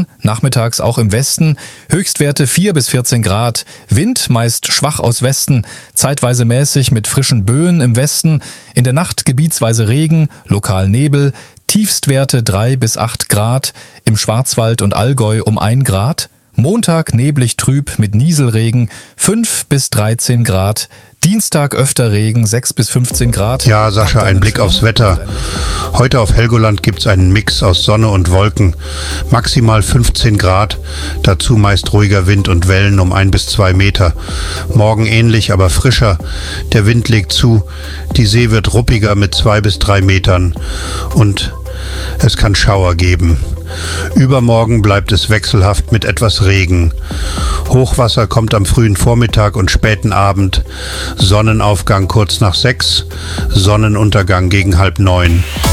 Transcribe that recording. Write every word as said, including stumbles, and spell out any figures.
Osten, nachmittags auch im Westen. Höchstwerte vier bis vierzehn Grad. Wind meist schwach aus Westen, zeitweise mäßig mit frischen Böen im Westen. In der Nacht gebietsweise Regen, lokal Nebel. Tiefstwerte drei bis acht Grad. Im Schwarzwald und Allgäu um ein Grad. Montag neblig trüb mit Nieselregen, fünf bis dreizehn Grad. Dienstag öfter Regen, sechs bis fünfzehn Grad. Ja, Sascha, ein Blick aufs Wetter. Heute auf Helgoland gibt's einen Mix aus Sonne und Wolken. Maximal fünfzehn Grad, dazu meist ruhiger Wind und Wellen um ein bis zwei Meter. Morgen ähnlich, aber frischer. Der Wind legt zu, die See wird ruppiger mit zwei bis drei Metern. Und es kann Schauer geben. Übermorgen bleibt es wechselhaft mit etwas Regen. Hochwasser kommt am frühen Vormittag und späten Abend. Sonnenaufgang kurz nach sechs, Sonnenuntergang gegen halb neun.